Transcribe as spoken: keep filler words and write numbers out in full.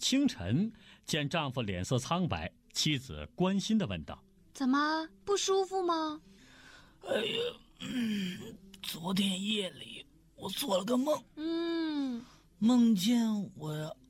清晨，见丈夫脸色苍白，妻子关心地问道： 怎么不舒服吗？ 哎呀，嗯，昨天夜里我做了个梦， 嗯， 梦见我